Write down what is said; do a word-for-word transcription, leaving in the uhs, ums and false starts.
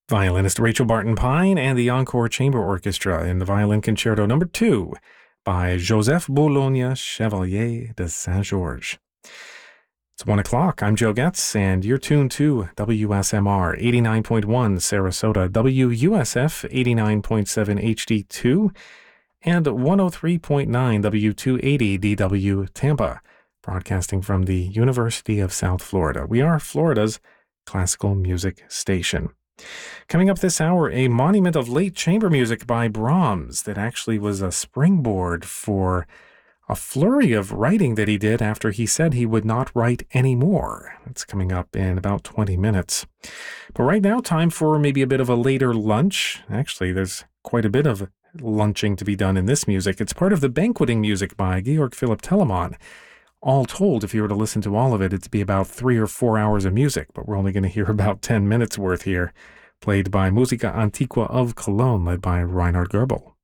Violinist Rachel Barton Pine and the Encore Chamber Orchestra in the Violin Concerto Number two by Joseph Bologna Chevalier de Saint-Georges. It's one o'clock. I'm Joe Getz, and you're tuned to W S M R eighty-nine point one Sarasota, W U S F eighty-nine point seven H D two, and one oh three point nine W two eighty D W Tampa, broadcasting from the University of South Florida. We are Florida's classical music station. Coming up this hour, a monument of late chamber music by Brahms that actually was a springboard for a flurry of writing that he did after he said he would not write anymore. That's coming up in about twenty minutes. But right now, time for maybe a bit of a later lunch. Actually, there's quite a bit of lunching to be done in this music. It's part of the banqueting music by Georg Philipp Telemann. All told, if you were to listen to all of it, it'd be about three or four hours of music, but we're only going to hear about ten minutes worth here, played by Musica Antiqua of Cologne, led by Reinhard Goebel.